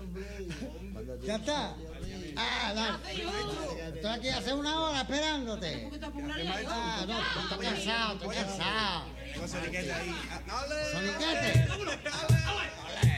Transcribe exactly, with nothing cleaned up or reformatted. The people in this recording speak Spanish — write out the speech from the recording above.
¿Ya está? Ah, dale. Estoy aquí hace una hora esperándote. Ah, no, estoy cansado, estoy cansado. Soniquete ahí. ¡Dale! ¿Soniquete?